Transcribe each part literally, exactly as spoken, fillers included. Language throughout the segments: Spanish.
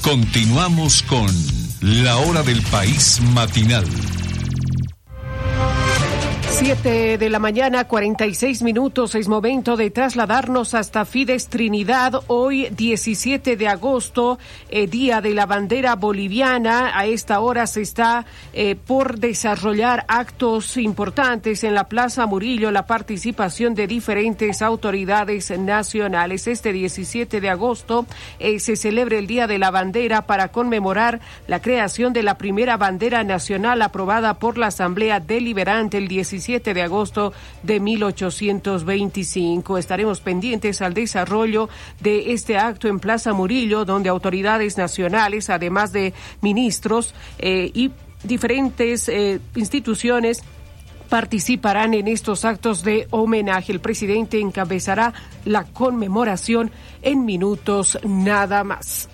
Continuamos con La Hora del País Matinal. Siete de la mañana, cuarenta y seis minutos. Es momento de trasladarnos hasta Fides Trinidad. Hoy, diecisiete de agosto, eh, Día de la Bandera Boliviana. A esta hora se está eh, por desarrollar actos importantes en la Plaza Murillo, la participación de diferentes autoridades nacionales. Este diecisiete de agosto eh, se celebra el Día de la Bandera para conmemorar la creación de la primera bandera nacional aprobada por la Asamblea Deliberante el diecisiete de agosto de mil ochocientos veinticinco. Estaremos pendientes al desarrollo de este acto en Plaza Murillo, donde autoridades nacionales, además de ministros eh, y diferentes eh, instituciones, participarán en estos actos de homenaje. El presidente encabezará la conmemoración en minutos nada más.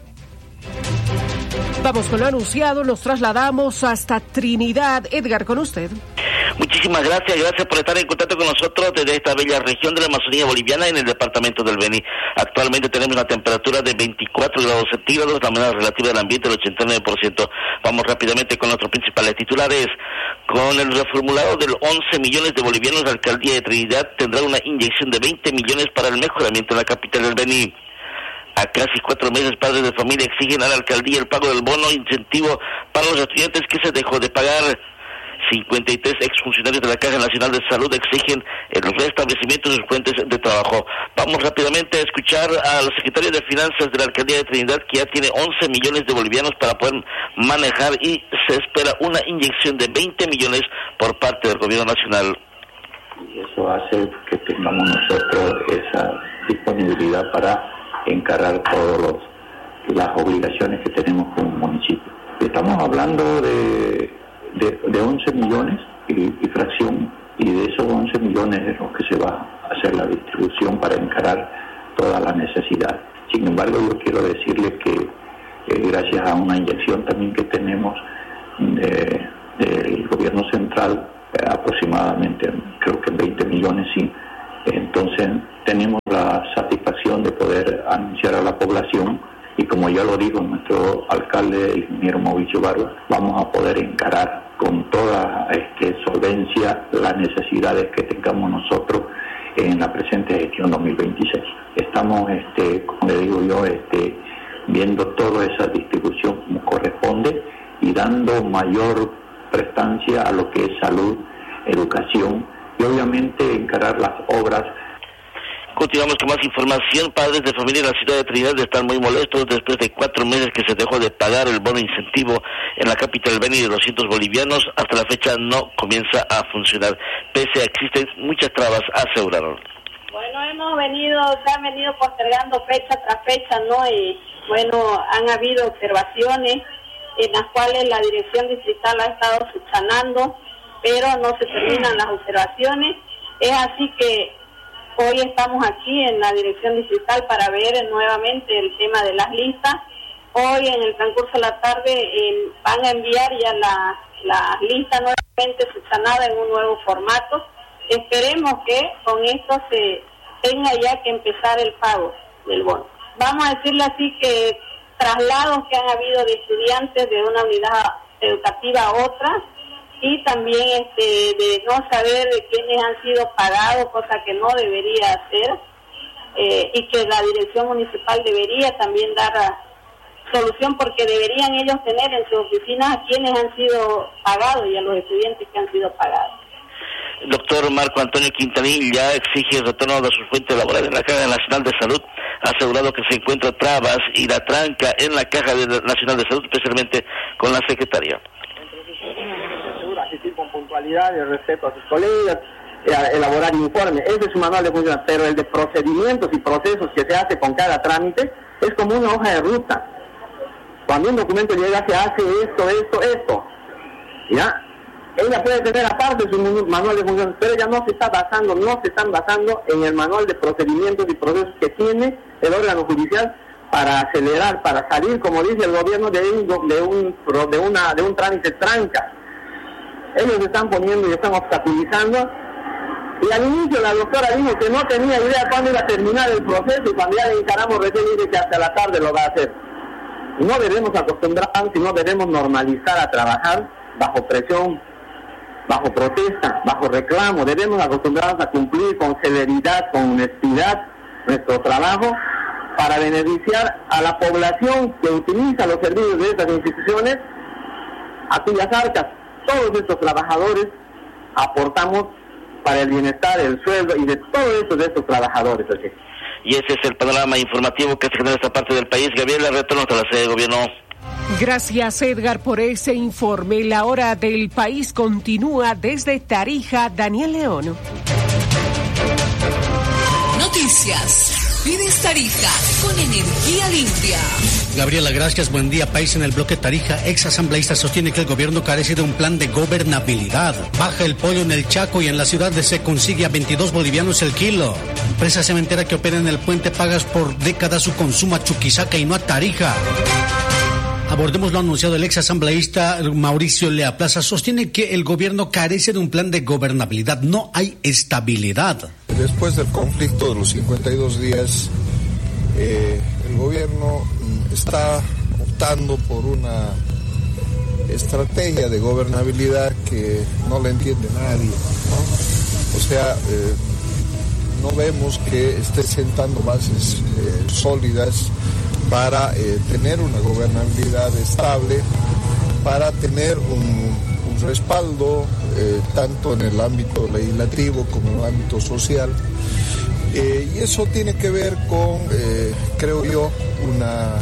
Vamos con lo anunciado, nos trasladamos hasta Trinidad. Edgar, con usted. Muchísimas gracias, gracias por estar en contacto con nosotros desde esta bella región de la Amazonía boliviana en el departamento del Beni. Actualmente tenemos una temperatura de veinticuatro grados centígrados, la humedad relativa del ambiente del ochenta y nueve por ciento. Vamos rápidamente con nuestros principales titulares. Con el reformulado del once millones de bolivianos, la alcaldía de Trinidad tendrá una inyección de veinte millones para el mejoramiento de la capital del Beni. A casi cuatro meses, padres de familia exigen a la alcaldía el pago del bono incentivo para los estudiantes que se dejó de pagar. cincuenta y tres exfuncionarios de la Caja Nacional de Salud exigen el restablecimiento de sus fuentes de trabajo. Vamos rápidamente a escuchar al secretario de Finanzas de la Alcaldía de Trinidad, que ya tiene once millones de bolivianos para poder manejar, y se espera una inyección de veinte millones por parte del gobierno nacional. Y eso hace que tengamos nosotros esa disponibilidad para encarar todas las obligaciones que tenemos como municipio. Estamos hablando de, de, de once millones y, y fracción, y de esos once millones es lo que se va a hacer la distribución para encarar toda la necesidad. Sin embargo, yo quiero decirles que eh, gracias a una inyección también que tenemos de, del gobierno central, eh, aproximadamente creo que veinte millones, sí. Entonces tenemos la satisfacción de poder anunciar a la población, y como ya lo dijo nuestro alcalde, el ingeniero Mauricio Barba, vamos a poder encarar con toda este, solvencia las necesidades que tengamos nosotros en la presente gestión dos mil veintiséis. Estamos, este, como le digo yo, este, viendo toda esa distribución como corresponde y dando mayor prestancia a lo que es salud, educación, y obviamente encarar las obras. Continuamos con más información. Padres de familia en la ciudad de Trinidad están muy molestos después de cuatro meses que se dejó de pagar el bono incentivo en la capital del Beni de doscientos bolivianos. Hasta la fecha no comienza a funcionar, pese a que existen muchas trabas, aseguraron. Bueno, hemos venido, se han venido postergando fecha tras fecha, ¿no? Y bueno, han habido observaciones en las cuales la dirección distrital ha estado subsanando, pero no se terminan las observaciones. Es así que hoy estamos aquí en la dirección distrital para ver nuevamente el tema de las listas. Hoy en el transcurso de la tarde eh, van a enviar ya la, la lista nuevamente subsanada en un nuevo formato. Esperemos que con esto se tenga ya que empezar el pago del bono. Vamos a decirle así que traslados que han habido de estudiantes de una unidad educativa a otra, y también este de no saber de quiénes han sido pagados, cosa que no debería hacer, eh, y que la dirección municipal debería también dar a, solución, porque deberían ellos tener en sus oficinas a quienes han sido pagados y a los estudiantes que han sido pagados. El doctor Marco Antonio Quintanilla ya exige el retorno de sus fuentes laborales en la Caja Nacional de Salud. Ha asegurado que se encuentra trabas y la tranca en la Caja Nacional de Salud, especialmente con la secretaria. Asistir con puntualidad, el respeto a sus colegas, elaborar informes. Ese es su manual de funciones, pero el de procedimientos y procesos que se hace con cada trámite es como una hoja de ruta. Cuando un documento llega, se hace esto, esto, esto. ¿Ya? Ella puede tener aparte su manual de funciones, pero ella no se está basando, no se están basando en el manual de procedimientos y procesos que tiene el órgano judicial para acelerar, para salir, como dice el gobierno, de un, de un, de una, de un trámite tranca. Ellos se están poniendo y están obstaculizando, y al inicio la doctora dijo que no tenía idea cuándo iba a terminar el proceso, y cuando ya le encaramos recién dice que hasta la tarde lo va a hacer. No debemos acostumbrarnos y no debemos normalizar a trabajar bajo presión, bajo protesta, bajo reclamo. Debemos acostumbrarnos a cumplir con celeridad, con honestidad nuestro trabajo para beneficiar a la población que utiliza los servicios de estas instituciones, a cuyas arcas todos estos trabajadores aportamos para el bienestar, el sueldo y de todos estos de estos trabajadores. ¿Sí? Y ese es el panorama informativo que se genera en esta parte del país. Gabriela, retorno a la sede de gobierno. Gracias, Edgar, por ese informe. La hora del país continúa desde Tarija. Daniel León. Noticias. Fides Tarija, con energía limpia. Gabriela, gracias. Buen día, país. En el bloque Tarija, ex asambleísta sostiene que el gobierno carece de un plan de gobernabilidad. Baja el pollo en el Chaco y en la ciudad de Se consigue a veintidós bolivianos el kilo. Empresa cementera que opera en el puente pagas por décadas su consumo a Chuquisaca y no a Tarija. Abordemos lo anunciado. El ex asambleísta Mauricio Lea Plaza sostiene que el gobierno carece de un plan de gobernabilidad. No hay estabilidad. Después del conflicto de los cincuenta y dos días, eh, el gobierno está optando por una estrategia de gobernabilidad que no la entiende nadie, ¿no? O sea, eh, no vemos que esté sentando bases eh, sólidas para eh, tener una gobernabilidad estable, para tener un, un respaldo eh, tanto en el ámbito legislativo como en el ámbito social. Eh, y eso tiene que ver con, eh, creo yo, una,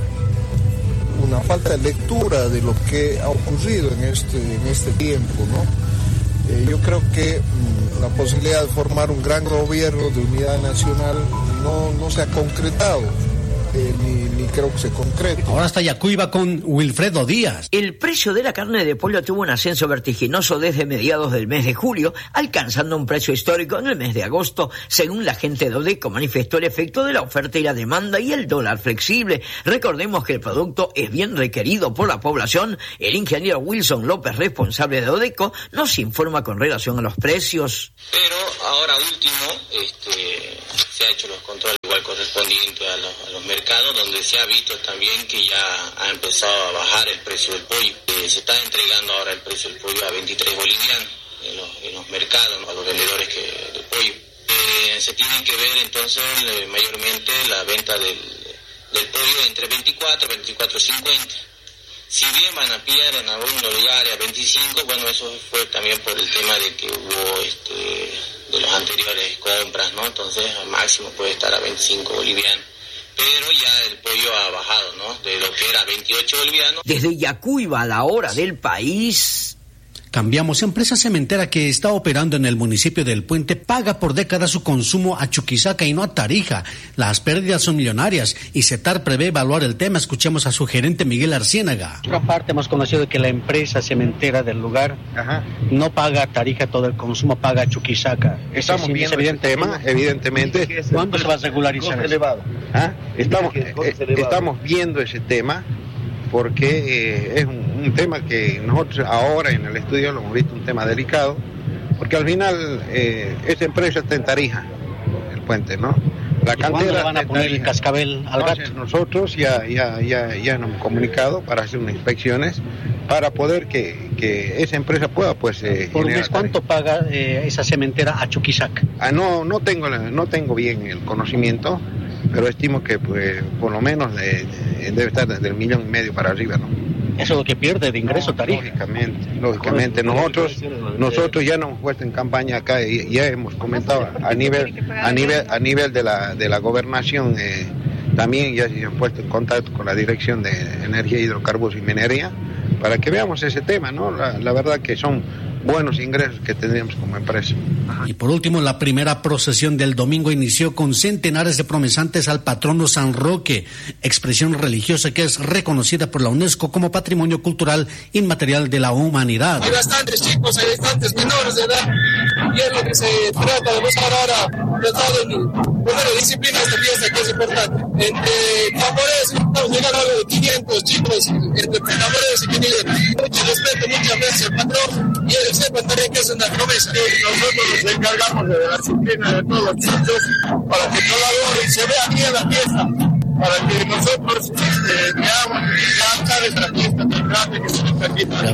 una falta de lectura de lo que ha ocurrido en este, en este tiempo, ¿no? Eh, yo creo que mmm, la posibilidad de formar un gran gobierno de unidad nacional no, no se ha concretado. Eh, ni, ni creo que se concrete. Ahora hasta Yacuiba con Wilfredo Díaz. El precio de la carne de pollo tuvo un ascenso vertiginoso desde mediados del mes de julio, alcanzando un precio histórico en el mes de agosto. Según la gente de Odeco, manifestó el efecto de la oferta y la demanda y el dólar flexible. Recordemos que el producto es bien requerido por la población. El ingeniero Wilson López, responsable de Odeco, nos informa con relación a los precios. Pero ahora último, este, se ha hecho los controles igual correspondientes a los, a los mercados, donde se ha visto también que ya ha empezado a bajar el precio del pollo. Eh, se está entregando ahora el precio del pollo a veintitrés bolivianos en los, en los mercados, ¿no? A los vendedores que, de pollo. Eh, se tienen que ver entonces eh, mayormente la venta del, del pollo entre veinticuatro, veinticuatro cincuenta. Si bien van a pillar en algunos lugares a veinticinco, bueno, eso fue también por el tema de que hubo este, de los anteriores compras, ¿no? Entonces al máximo puede estar a veinticinco bolivianos. Pero ya el pollo ha bajado, ¿no? De lo que era veintiocho bolivianos. Desde Yacuiba, a la hora del país. Cambiamos. Empresa cementera que está operando en el municipio del Puente paga por décadas su consumo a Chuquisaca y no a Tarija. Las pérdidas son millonarias y CETAR prevé evaluar el tema. Escuchemos a su gerente Miguel Arciénaga. Por otra parte, hemos conocido que la empresa cementera del lugar Ajá. no paga a Tarija todo el consumo, paga a Chuquisaca. Estamos sí, viendo ese tema, evidentemente. ¿Cuándo se va a regularizar eso? ¿Ah? Estamos, eh, estamos viendo ese tema porque eh, es un, un tema que nosotros ahora en el estudio lo hemos visto un tema delicado, porque al final eh, esa empresa está en Tarija, el puente, ¿no? La cantera van a poner el cascabel al gato. Entonces, nosotros ya, ya, ya, ya nos hemos comunicado para hacer unas inspecciones para poder que, que esa empresa pueda pues eh, ¿Por mes cuánto paga eh, esa cementera a Chuquisaca? Ah, no, no tengo no tengo bien el conocimiento, pero estimo que pues por lo menos de, de, debe estar desde el millón y medio para arriba, ¿no? Eso es lo que pierde de ingreso, no, Tarija. Lógicamente, lógicamente. Nosotros, nosotros ya nos hemos puesto en campaña acá y ya hemos comentado a nivel, a nivel, a nivel de la de la gobernación, eh, también ya se han puesto en contacto con la Dirección de Energía, Hidrocarburos y Minería para que veamos ese tema, ¿no? La, la verdad que son buenos ingresos que tendríamos como empresa. Y por último, la primera procesión del domingo inició con centenares de promesantes al patrono San Roque, expresión religiosa que es reconocida por la UNESCO como Patrimonio Cultural Inmaterial de la Humanidad. Hay bastantes chicos, hay bastantes menores de edad, y es lo que se trata de buscar ahora, tratar de poner disciplina a esta fiesta que es importante. Entre tambores, estamos llegando a algo de quinientos chicos, entre tambores y quinientos. Mucho respeto muchas veces al patrón, y él sepa también que es una promesa. Sí, nosotros nos encargamos de la disciplina de todos los chicos para que colaboren, se vea bien la fiesta, para que nosotros este, veamos,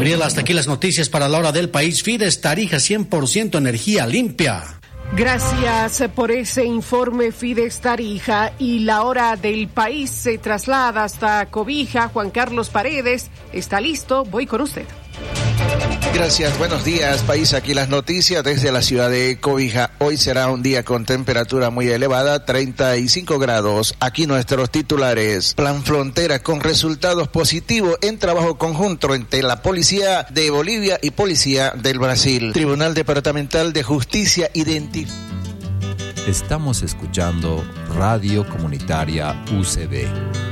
Gabriel, hasta aquí las noticias para la hora del país. Fides Tarija, cien por ciento energía limpia. Gracias por ese informe, Fides Tarija. Y la hora del país se traslada hasta Cobija. Juan Carlos Paredes está listo. Voy con usted. Gracias, buenos días, país. Aquí las noticias desde la ciudad de Cobija. Hoy será un día con temperatura muy elevada, treinta y cinco grados. Aquí nuestros titulares. Plan Frontera con resultados positivos en trabajo conjunto entre la Policía de Bolivia y Policía del Brasil. Tribunal Departamental de Justicia identificó. Estamos escuchando Radio Comunitaria U C B.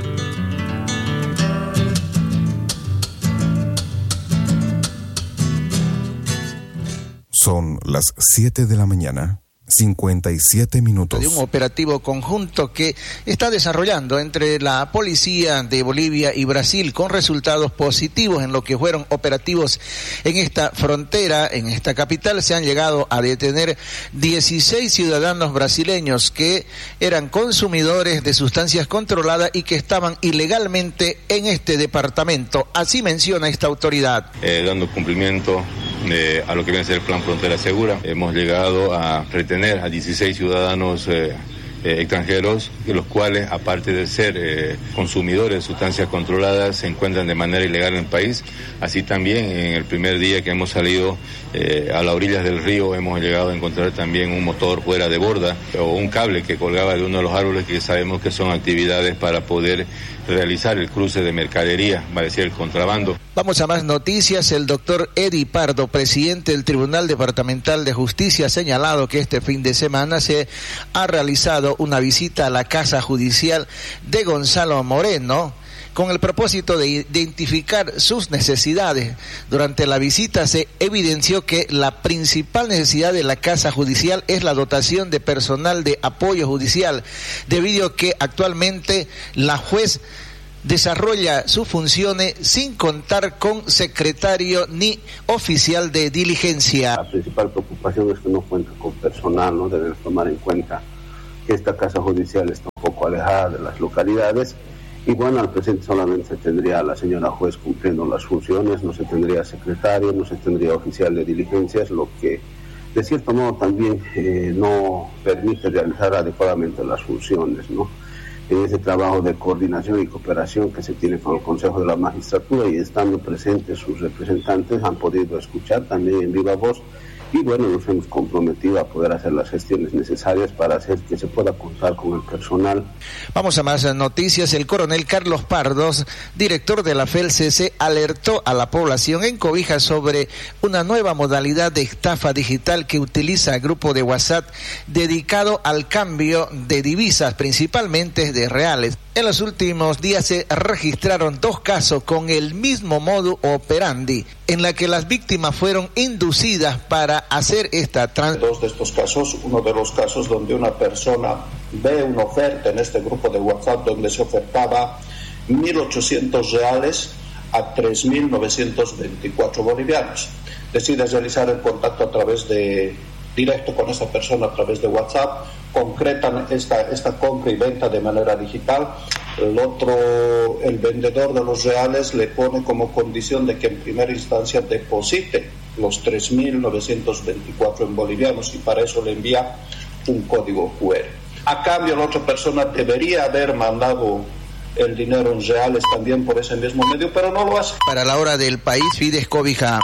Son las siete de la mañana, cincuenta y siete minutos. De un operativo conjunto que está desarrollando entre la Policía de Bolivia y Brasil con resultados positivos en lo que fueron operativos en esta frontera, en esta capital. Se han llegado a detener dieciséis ciudadanos brasileños que eran consumidores de sustancias controladas y que estaban ilegalmente en este departamento. Así menciona esta autoridad. Eh, dando cumplimiento Eh, a lo que viene a ser el Plan Frontera Segura. Hemos llegado a retener a dieciséis ciudadanos eh, eh, extranjeros, los cuales, aparte de ser eh, consumidores de sustancias controladas, se encuentran de manera ilegal en el país. Así también, en el primer día que hemos salido eh, a las orillas del río, hemos llegado a encontrar también un motor fuera de borda o un cable que colgaba de uno de los árboles, que sabemos que son actividades para poder realizar el cruce de mercadería, va a decir el contrabando. Vamos a más noticias. El doctor Eddie Pardo, presidente del Tribunal Departamental de Justicia, ha señalado que este fin de semana se ha realizado una visita a la Casa Judicial de Gonzalo Moreno con el propósito de identificar sus necesidades. Durante la visita se evidenció que la principal necesidad de la Casa Judicial es la dotación de personal de apoyo judicial, debido a que actualmente la juez desarrolla sus funciones sin contar con secretario ni oficial de diligencia. La principal preocupación es que no cuenta con personal, no deben tomar en cuenta que esta Casa Judicial está un poco alejada de las localidades. Y bueno, al presente solamente se tendría a la señora juez cumpliendo las funciones, no se tendría secretario, no se tendría oficial de diligencias, lo que de cierto modo también eh, no permite realizar adecuadamente las funciones, ¿no? En ese trabajo de coordinación y cooperación que se tiene con el Consejo de la Magistratura, y estando presentes sus representantes, han podido escuchar también en viva voz. Y bueno, nos hemos comprometido a poder hacer las gestiones necesarias para hacer que se pueda contar con el personal. Vamos a más noticias. El coronel Carlos Pardos, director de la F E L C C, alertó a la población en Cobija sobre una nueva modalidad de estafa digital que utiliza el grupo de WhatsApp dedicado al cambio de divisas, principalmente de reales. En los últimos días se registraron dos casos con el mismo modo operandi, en la que las víctimas fueron inducidas para hacer esta transacción. Dos de estos casos, uno de los casos donde una persona ve una oferta en este grupo de WhatsApp donde se ofertaba mil ochocientos reales a tres mil novecientos veinticuatro bolivianos. Decide realizar el contacto a través de directo con esa persona a través de WhatsApp, concretan esta, esta compra y venta de manera digital. El otro, el vendedor de los reales, le pone como condición de que en primera instancia deposite los tres mil novecientos veinticuatro en bolivianos, y para eso le envía un código cu erre. A cambio, la otra persona debería haber mandado el dinero en reales también por ese mismo medio, pero no lo hace. Para la hora del país, Fides Cobija.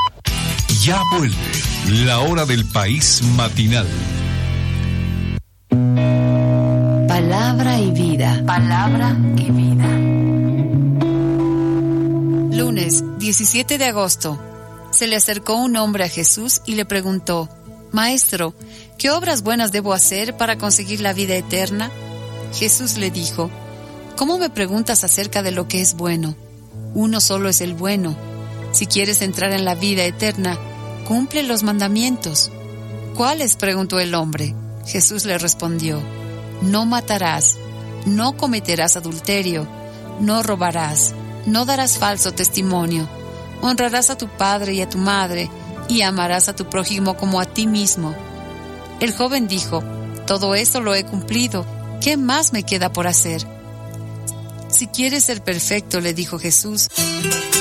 Ya vuelve la hora del país matinal. Palabra y vida. Palabra y vida. Lunes, diecisiete de agosto. Se le acercó un hombre a Jesús y le preguntó: Maestro, ¿qué obras buenas debo hacer para conseguir la vida eterna? Jesús le dijo: ¿Cómo me preguntas acerca de lo que es bueno? Uno solo es el bueno. Si quieres entrar en la vida eterna, cumple los mandamientos. ¿Cuáles?, preguntó el hombre. Jesús le respondió: No matarás, no cometerás adulterio, no robarás, no darás falso testimonio, honrarás a tu padre y a tu madre, y amarás a tu prójimo como a ti mismo. El joven dijo: Todo eso lo he cumplido, ¿qué más me queda por hacer? Si quieres ser perfecto, le dijo Jesús,